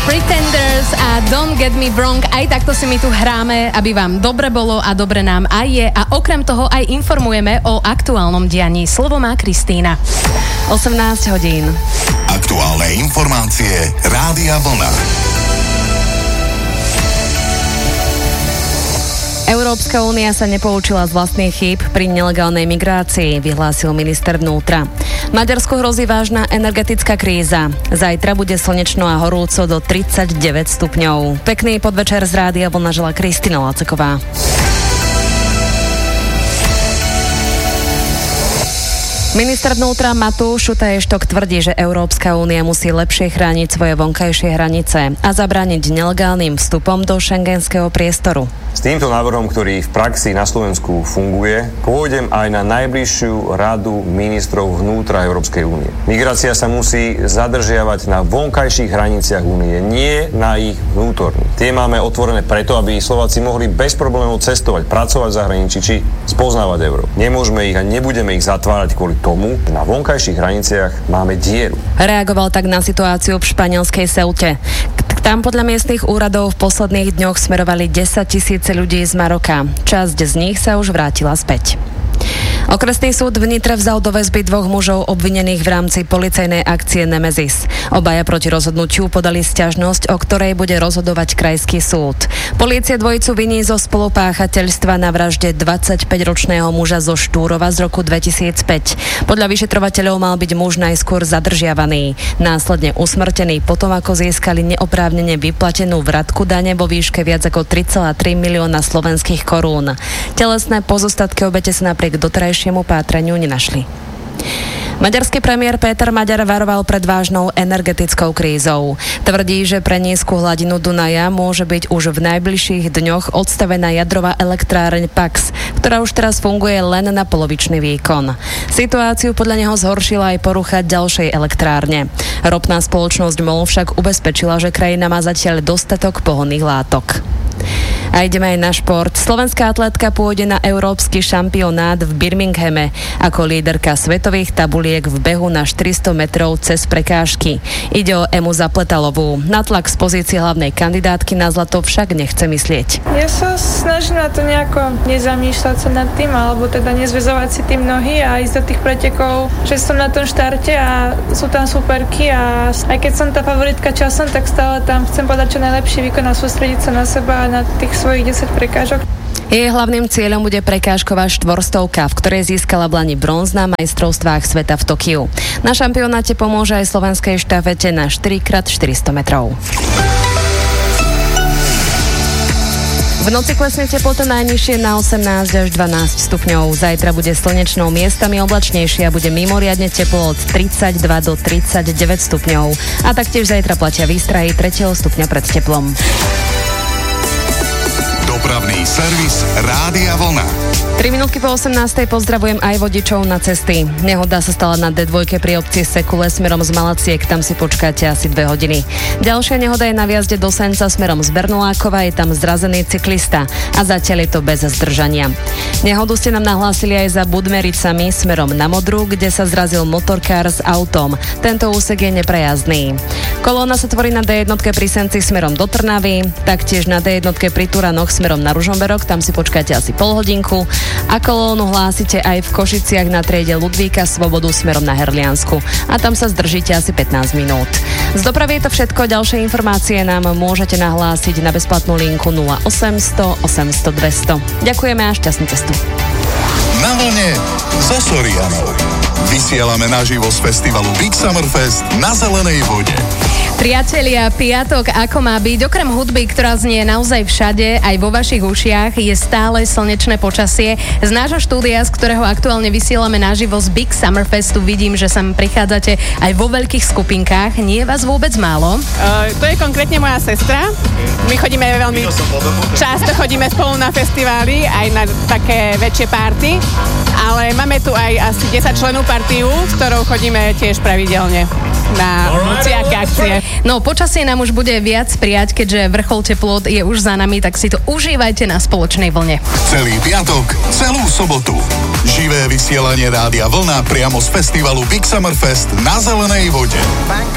Pretenders a Don't Get Me Wrong. Aj takto si my tu hráme, aby vám dobre bolo a dobre nám aj je. A okrem toho aj informujeme o aktuálnom dianí. Slovo má Kristína. 18 hodín. Aktuálne informácie Rádia Vlna. Európska únia sa nepoučila z vlastných chýb pri nelegálnej migrácii, vyhlásil minister vnútra. Maďarsku hrozí vážna energetická kríza. Zajtra bude slnečno a horúco do 39 stupňov. Pekný podvečer z Rádia Vlna žela Kristina Laceková. Minister vnútra Matúš Šutaj-Štok tvrdí, že Európska únia musí lepšie chrániť svoje vonkajšie hranice a zabrániť nelegálnym vstupom do šengenského priestoru. S týmto návrhom, ktorý v praxi na Slovensku funguje, pôjdem aj na najbližšiu radu ministrov vnútra Európskej únie. Migrácia sa musí zadržiavať na vonkajších hraniciach únie, nie na ich vnútorných. Tie máme otvorené preto, aby Slováci mohli bez problémov cestovať, pracovať v zahraničí či spoznávať Európu. Nemôžeme ich a nebudeme ich zatvárať kvôli tomu, že na vonkajších hraniciach máme dieru. Reagoval tak na situáciu v španielskej Ceute. Tam podľa miestnych úradov v posledných dňoch smerovali 10 000 ľudí z Maroka. Časť z nich sa už vrátila späť. Okresný súd v Nitre vzal do väzby 2 mužov obvinených v rámci policajnej akcie Nemezis. Obaja proti rozhodnutiu podali sťažnosť, o ktorej bude rozhodovať krajský súd. Polícia dvojicu viní zo spolupáchateľstva na vražde 25-ročného muža zo Štúrova z roku 2005. Podľa vyšetrovateľov mal byť muž najskôr zadržiavaný, následne usmrtený potom, ako získali neoprávnene vyplatenú vratku dane vo výške viac ako 3,3 milióna slovenských korún. Telesné pozostatky obete sa napriek doterajšiemu pátraniu nenašli. Maďarský premiér Péter Maďar varoval pred vážnou energetickou krízou. Tvrdí, že pre nízku hladinu Dunaja môže byť už v najbližších dňoch odstavená jadrová elektráreň Pax, ktorá už teraz funguje len na polovičný výkon. Situáciu podľa neho zhoršila aj porucha ďalšej elektrárne. Ropná spoločnosť MOL však ubezpečila, že krajina má zatiaľ dostatok pohonných látok. A ideme aj na šport. Slovenská atlétka pôjde na európsky šampionát v Birminghame ako líderka svetových tabuliek v behu na 400 metrov cez prekážky. Ide o Emu Zapletalovú. Na tlak z pozície hlavnej kandidátky na zlato však nechce myslieť. Ja sa snažím na to nejako nezamýšľať sa nad tým, alebo teda nezväzovať si tým nohy a ísť do tých pretekov, že som na tom štarte a sú tam superky a aj keď som tá favoritka časom, tak stále tam chcem podať čo najlepší výkon a sústrediť sa na seba a na tých svojich 10 prekážok. Jej hlavným cieľom bude prekážková štvorstovka, v ktorej získala v lani bronz na majstrovstvách sveta v Tokiu. Na šampionáte pomôže aj slovenskej štafete na 4x400 metrov. V noci klesne teplota najnižšie na 18 až 12 stupňov. Zajtra bude slnečnou, miestami oblačnejšie a bude mimoriadne teplo od 32 do 39 stupňov. A taktiež zajtra platia výstrahy 3. stupňa pred teplom. Dopravný servis Rádia Vlna. 3 minútky po 18. pozdravujem aj vodičov na cesty. Nehoda sa stala na D2 pri obci Sekule smerom z Malaciek, tam si počkáte asi 2 hodiny. Ďalšia nehoda je na viazde do Senca smerom z Bernolákova, je tam zrazený cyklista a zatiaľ je to bez zdržania. Nehodu ste nám nahlásili aj za Budmericami smerom na Modru, kde sa zrazil motorkár s autom. Tento úsek je neprejazdný. Kolóna sa tvorí na D1 pri Senci smerom do Trnavy, taktiež na D1 pri Turanoch smerom na Ružomberok, tam si počkáte asi pol hodinku. A kolónu hlásite aj v Košiciach na triede Ludvíka Svobodu smerom na Herliansku. A tam sa zdržíte asi 15 minút. Z dopravy je to všetko. Ďalšie informácie nám môžete nahlásiť na bezplatnú linku 0800 800 200. Ďakujeme a šťastnú cestu. Na vlne so Sorianou. Vysielame naživo z festivalu Big Summer Fest na Zelenej vode. Priatelia, piatok ako má byť, okrem hudby, ktorá znie naozaj všade, aj vo vašich ušiach, je stále slnečné počasie. Z nášho štúdia, z ktorého aktuálne vysielame naživo z Big Summer Festu, vidím, že sem prichádzate aj vo veľkých skupinkách. Nie je vás vôbec málo? To je konkrétne moja sestra. My chodíme veľmi často chodíme spolu na festivály, aj na také väčšie party, ale máme tu aj asi 10 členov partiu, s ktorou chodíme tiež pravidelne na hociaké akcie. No, počasie nám už bude viac prijať, keďže vrchol teplot je už za nami, tak si to užívajte na spoločnej vlne. Celý piatok, celú sobotu. Živé vysielanie Rádia Vlna priamo z festivalu Big Summer Fest na Zelenej vode.